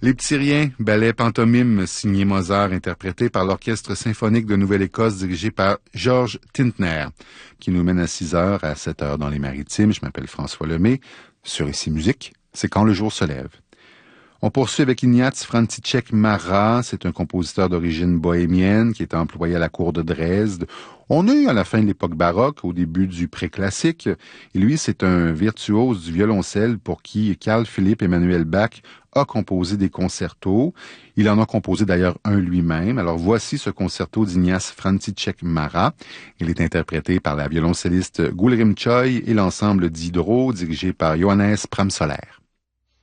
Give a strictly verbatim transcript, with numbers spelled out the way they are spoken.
Les Petits Riens, ballet pantomime signé Mozart, interprété par l'Orchestre symphonique de Nouvelle-Écosse dirigé par Georges Tintner, qui nous mène à six heures à sept heures dans les Maritimes. Je m'appelle François Lemay. Sur Ici Musique, c'est Quand le jour se lève. On poursuit avec Ignác František Mara. C'est un compositeur d'origine bohémienne qui est employé à la cour de Dresde. On est à la fin de l'époque baroque, au début du pré-classique. Et lui, c'est un virtuose du violoncelle pour qui Carl Philipp Emanuel Bach a composé des concertos. Il en a composé d'ailleurs un lui-même. Alors voici ce concerto d'Ignác František Mara. Il est interprété par la violoncelliste Gulrim Choi et l'ensemble d'Hydro dirigé par Johannes Pramsoler.